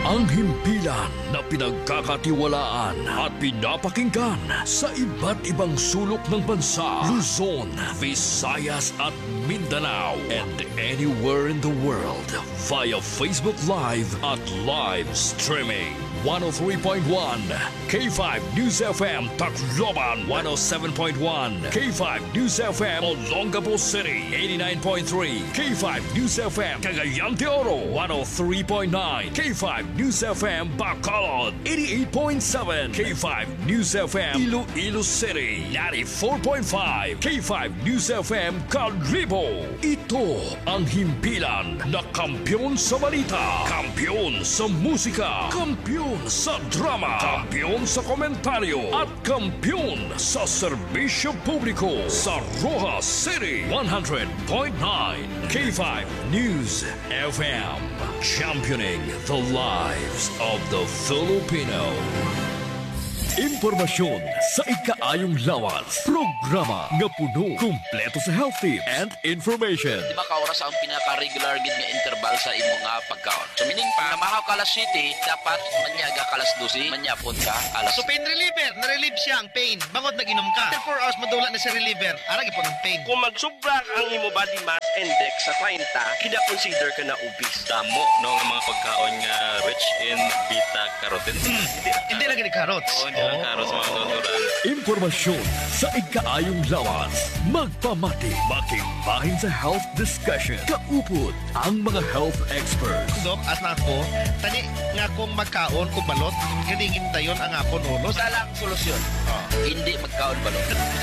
Ang himpilan na pinagkakatiwalaan at pinapakinggan sa iba't ibang sulok ng bansa, Luzon, Visayas at Mindanao, and anywhere in the world via Facebook Live at live streaming. 103.1 K5 News FM Tacloban, 107.1 K5 News FM Olongapo City, 89.3 K5 News FM Cagayan de Oro, 103.9 K5 News FM Bacolod, 88.7 K5 News FM Iloilo City, 94.5 K5 News FM Calibo. Ito ang himpilan na kampiyon sa balita, kampiyon sa musika, kampiyon sa drama, kampiyon sa komentaryo at kampiyon sa serbisyo publiko sa Rojas City. 100.9 K5 News FM, championing the lives of the Filipino. Impormasyon sa ikaayong lawas. Programa nga puno, kumpleto sa health tips and information. Di ba kaoras ang pinaka-regular gid nga interval sa imong nga pagkaon? So meaning pa, namahaw ka alas 7, dapat manyaga ka alas 12, manyapon ka alas So pain reliever, na-relieve siya ang pain. Bangod nag-inom ka. After 4 hours madula na si reliever. Aragi po ng pain. Kung magsubra ang imo body mass index sa 30, kina-consider ka na obese. Damo no nga mga pagkaon nga rich in beta carotene. Hindi lagi ni carrots. Ang carrots mga tuturan. Impormasyon sa ikaayong lawas. Magpamati, makingbahin sa health discussion. Kaupod ang mga health experts. Dok, as na ako, tani nga kung magkaon o balot, ganingin tayon ang akon ulos. Sa lang solusyon. Hindi magkaon balot.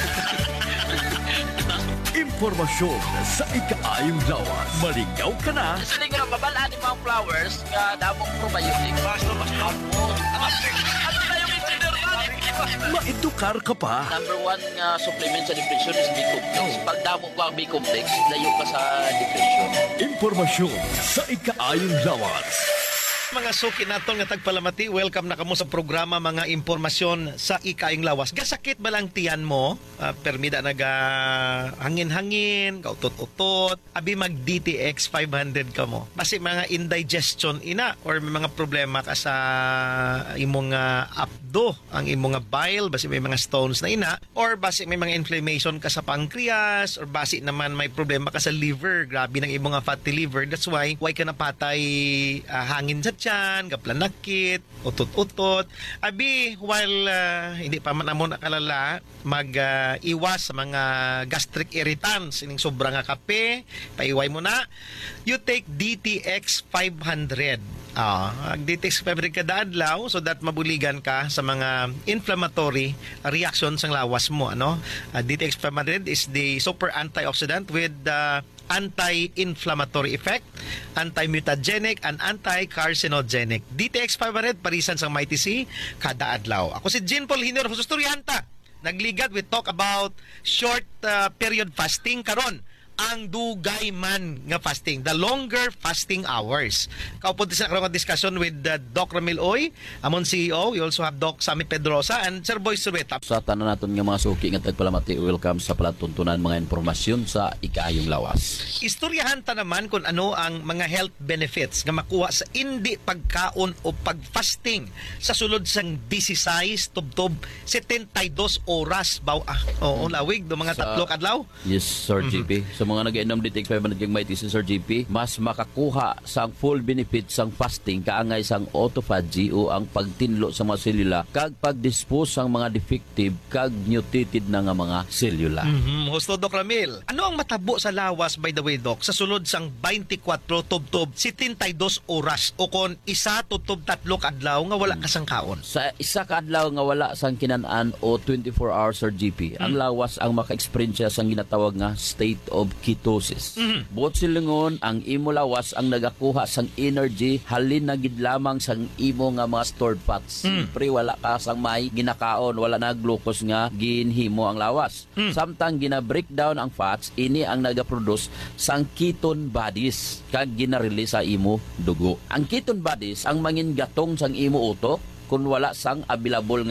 Impormasyon sa ikaayong lawas. Maligaw ka na. Sa linggo na babalaan ni mga flowers nga damong probiotic. Basta mas hapon. At sila yung insider Maedukar ka pa. Number 1 nga supplement sa depression is B-complex. Pag damo ko ang B-complex, layo ka sa depression. Impormasyon sa ikaayong lawas. Mga suki naton nga tagpalamati, welcome na kamo sa programa mga impormasyon sa ikaing lawas. Gasakit ba lang tiyan mo? Permida naga hangin-hangin, kautot-utot, abi mag DTX 500 ka mo. Basi mga indigestion ina or may mga problema ka sa imong abdo, ang imong bile, basi may mga stones na ina, or basi may mga inflammation ka sa pancreas, or basi naman may problema ka sa liver, grabe ng imong fatty liver. That's why ka napatay hangin sa tiyan, kaplanakit, utot-utot. Abi, while hindi pa man amo nakalala, mag-iwas sa mga gastric irritants, ining sobra nga kape, paiway mo na, you take DTX 500. DTX 500 kada adlaw so that mabuligan ka sa mga inflammatory reactions ng lawas mo. DTX 500 is the super antioxidant with anti-inflammatory effect, anti-mutagenic, and anti-carcinogenic. DTX 500 parisan sang Mighty C kada adlaw. Ako si Jean Paul Hinero, Husustoryanta. Nagligad, we talk about short period fasting karon. Ang dugay man nga fasting, the longer fasting hours. Kaupod sa karong discussion with Doc Ramil Oy, amon CEO. We also have Doc Sammy Pedrosa and Sir Boy Surueta. Sa tanan naton nga mga suki nga tagpalamati, welcome sa palatuntunan mga impormasyon sa ikaayong lawas. Istoryahan ta naman kung ano ang mga health benefits nga makuha sa hindi pagkaon o pagfasting sa sulod sang 16 tubtob 72 oras lawig do mga tatlo kadlaw. Yes, Sir GP. Sa mga nag-inom DTX 500 kang Mighty Sir GP, mas makakuha sang full benefit sang fasting kaangay sang autophagy o ang pagtinlo sa mga selula kag pag-dispose sang mga defective kag mutated na nga mga selula. Husto Doc Ramil, ano ang matabo sa lawas by the way Doc sa sulod sang 24 tubtob 72 oras o kon isa tubtob tatlo kadlaw nga wala ka sang kaon? Sa isa ka adlaw nga wala sang kinanan o 24 hours Sir GP, ang lawas ang maka-experience sang ginatawag nga state of ketosis. Buot silingon, ang imo lawas ang nagakuha sang energy halin na gid lamang sang imo nga mga stored fats. Siyempre wala ka sang may ginakaon, wala na glucose nga ginhimo ang lawas. Samtang gina-breakdown ang fats, ini ang nagaproduce sang ketone bodies kag gina-release sa imo dugo. Ang ketone bodies ang mangin gatong sang imo utok kung wala sang available nga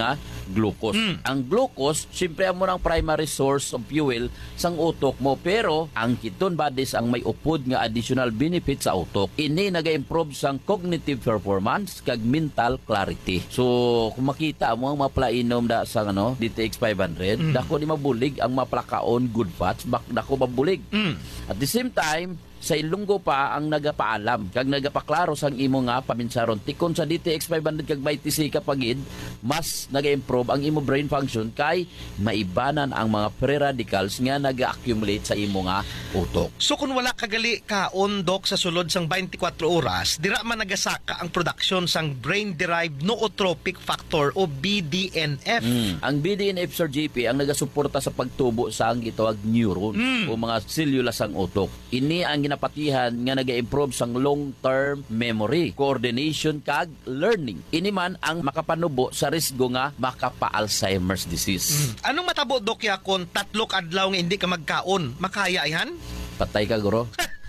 glucose. Ang glucose, siyempre mo ng primary source of fuel sang utok mo, pero ang ketone bodies ang may upod nga additional benefit sa utok. Ini naga-improve sang cognitive performance kag mental clarity. So kung makita mo ang maplainom da sang DTX 500, dako ni mabulig ang maplakaon good fats, dako mabulig. At the same time, sa Ilunggo pa ang nagapaalam kag nagapaklaro sang imo nga paminsaron tikon sa DTX 500 kag may TC kapagid mas naga-improve ang imo brain function kay maibanan ang mga free radicals nga naga-accumulate sa imo nga utok. So kung wala kagali kaon Dok sa sulod sang 24 oras, dira man nagasaka ang production sang brain-derived nootropic factor o BDNF. Ang BDNF Sir GP ang nagasuporta sa pagtubo sa ang gitawag neuron o mga selula sang utok. Ini ang ginapatihan nga naga-improve sang long-term memory, coordination kag learning. Ini man ang makapanubo sa risgo nga makapa-Alzheimer's disease. Anong matabo Dok ya kung 3 adlaw nga hindi ka magkaon? Makaya yan? Patay ka, guro?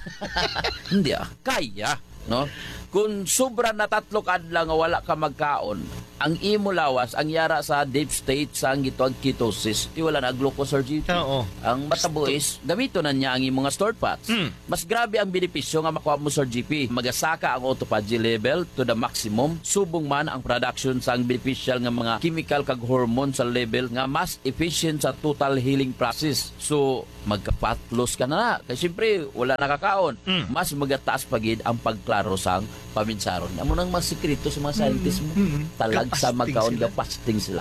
Hindi kaya, no? Kung sobra na 3 adlaw nga wala ka magkaon, ang imo lawas, ang yara sa deep state sa ang gitawag ketosis, di wala na glucose or GP. Oo. Ang matabo is, gamito na niya ang imong nga stored fats. Mas grabe ang benepisyo nga makuha mo sa GP. Magasaka ang autophagy level to the maximum, subong man ang production sa ang beneficial nga mga chemical kag hormone sa level nga mas efficient sa total healing process. So, magka-fat loss ka na. Kasi siyempre, wala nakakaon. Mas magataas pagid ang pagklaro sang paminsaron. Amo nang mga sikreto sa mga scientists mo. Talag sa magkaon ga fasting sila.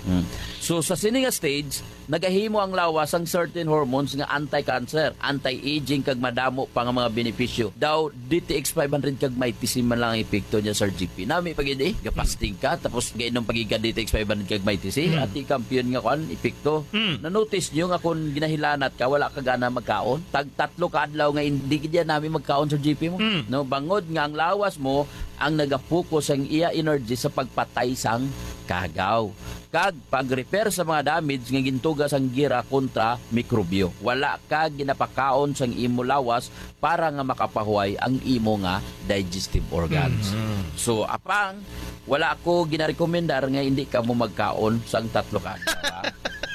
So sa sini nga stage, nagahimo ang lawas ang certain hormones nga anti-cancer, anti-aging kag madamo pa nga mga benepisyo. Daw DTX 500 kag may tisim man lang ang epekto niya sa GP. Nami pagid ga fasting ka tapos gainom pagid ka DTX 500 kag may tisim at i-champion nga kuan epekto. Na-notice niyo nga kung ginahilanat ka wala ka gana magkaon, tag 3 ka adlaw nga hindi gid namin magkaon sa GP mo. No, bangod nga ang lawas mo ang nagapokus ang iya energy sa pagpatay sang kagaw kag pag-repair sa mga damage nga gintuga sang gira kontra mikrobyo. Wala ka ginapakaon sang imo lawas para nga makapahuway ang imo nga digestive organs. So apang wala ko ginarekomendar nga hindi ka mo magkaon sang 3 ka adlaw.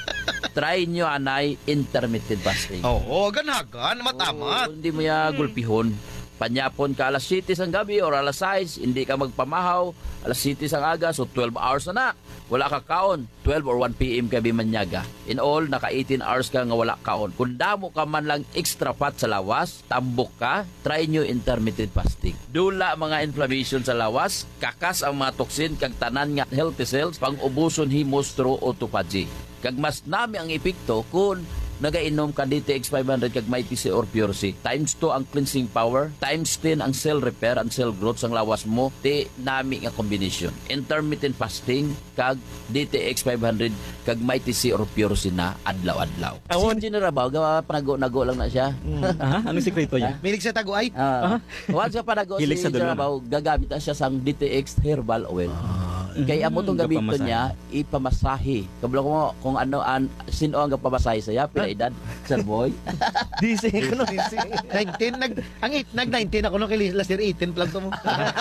Try nyo anay intermittent fasting. Oo, ganagan, matamat. Hindi mo ya gulpihon. Panyapon ka alas 7 sang gabi or alas 6, hindi ka magpamahaw, alas 7 sang aga, so 12 hours na. Wala ka kaon, 12 or 1 p.m. ka bimanyaga. In all, naka 18 hours ka nga wala kaon. Kung damo ka man lang extra fat sa lawas, tambok ka, try nyo intermittent fasting. Dula mga inflammation sa lawas, kakas ang mga toxin, kag tanan nga healthy cells, pang ubuson himos through autophagy. Kag mas nami ang epekto kung nagainom ka DTX 500 kag may TC or Pure C. Times 2 ang cleansing power, times 10 ang cell repair and cell growth sang lawas mo. Ti nami nga combination. Intermittent fasting kag DTX 500 kag may TC or Pure C na adlaw-adlaw. Si General Bao, gawa panago-nago lang na siya. Anong sekreto niya? Milig sa tago ay? Once ka panago si Hilig sa General dulon. Bao, gagamit na siya sang DTX herbal oil. Kaya amo tong gamito gapamasahe. niya ipamasahe. Kabalo ko kung ano sino ang gapamasahe sa pila edad, Sir Boy. DC, ano? 19 nag-19 ako no kay last year 18 plug to mo.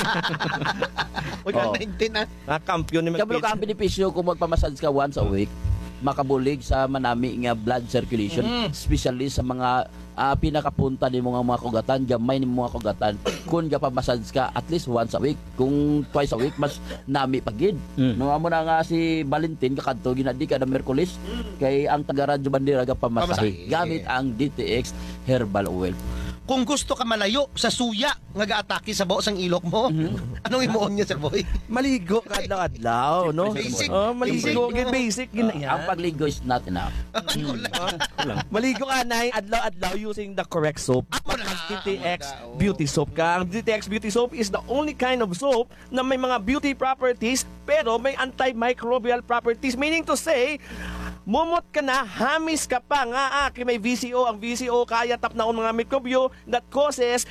O Oo. 19 na. Kampiyon ni Kabalo ka ang benepisyo kung magpamassage ka once a week, makabulig sa manami nga blood circulation, especially sa mga pinakapunta ni mga kugatan, gamay ni mga kugatan. Kung gapamassage ka at least once a week, kung twice a week mas nami pagid. No amo na nga si Valentin kakadto ginadi ka na Merkulis kay ang taga Radyo Bandera gapamasahe Pamasahe. gamit ang DTX herbal oil. Kung gusto ka malayo sa suya nga gaatake sa baos ang ilok mo, anong imuon niya Sir Boy? Maligo kadlaw-adlaw, no? Basic. Maligo, basic. Ang pagligo is not enough. Maligo ka na adlaw-adlaw using the correct soap. DTX Beauty Soap ka. Ang DTX Beauty Soap is the only kind of soap na may mga beauty properties pero may antimicrobial properties. Meaning to say, mumot ka na, hamis ka pa nga kay may VCO. Ang VCO kaya tapnaon mga mikrobyo that causes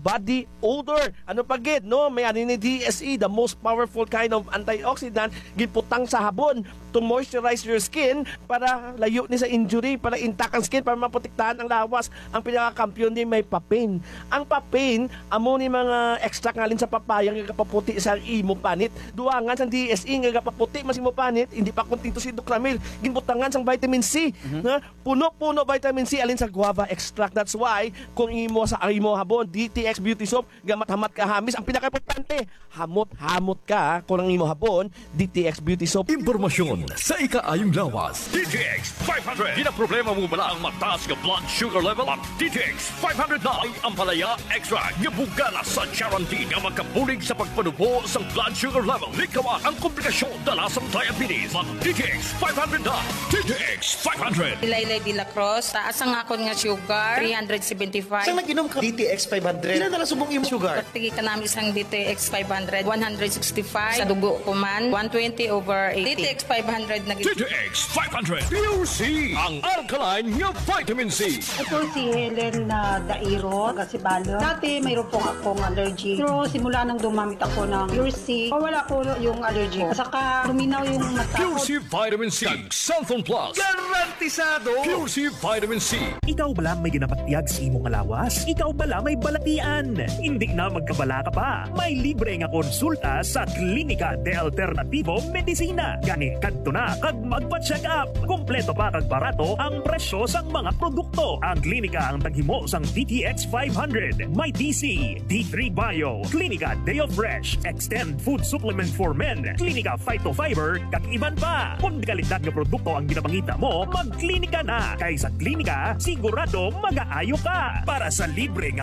body odor. Ano pa gid, no? May ani ni DSE, the most powerful kind of antioxidant giputang sa habon to moisturize your skin para layo ni sa injury, para intact ang skin, para maprotektahan ang lawas. Ang pinakakampiyon din may papain. Ang papain, amo ni mga extract ngalin sa papaya nga kapaputi sa imo panit. Duangan sa DSE nga kapaputi mas imo panit, hindi pa kunting to si Docramil. Ginbutangan sang vitamin C. Na puno-puno vitamin C alin sa guava extract. That's why kung imo sa imo habon DTX Beauty Soap gamat-hamat ka hamis, ang pinaka-importante, hamot-hamot ka kung ang imo habon DTX Beauty Soap. Impormasyon sa ikaayong lawas. DTX 500. Di na problema mo bala ang mataas nga blood sugar level? Ang DTX 500 na ay ampalaya extra nga bugana sa guarantee nga magkabulig sa pagpanubo sa blood sugar level. Likawan ang komplikasyon dala sa diabetes. Ang DTX 500 na. DTX 500. Laylay de la Cruz, taas ang akon nga sugar, 375. Saan nag-inom ka? DTX 500. Ilan na lang subong imo sugar? Pagtigi ka namin isang DTX 500, 165. Sa dugo ko man, 120/80. DTX 500 na DTX 500. Pure C. Ang alkaline nga vitamin C. Ito si Helen na Dairo, Gasibalo. Dati mayroon pong akong allergy. Pero simula nang dumamit ako ng Pure C, wala po yung allergy. Saka luminaw yung mata Pure ko. C Vitamin C. Xanthon Plus. Garantisado! Pure C Vitamin C. Ikaw bala may ginapatiyag sa imong alawas? Ikaw bala may balatian? Hindi na magkabala ka pa. May libre nga konsulta sa Klinika de Alternativo Medicina. Gani kadto na kag magpa-check up. Kompleto pa kag barato ang presyo sang mga produkto. Ang klinika ang taghimo sang DTX 500. May DC, D3 Bio, Klinika Deo Fresh, Extend Food Supplement for Men, Klinika Phytofiber, kag iban pa. Kung kalidad nga produkto ang ginapangita mo, magklinika na. Kay sa klinika, sigurado mag-aayo ka. Para sa libre nga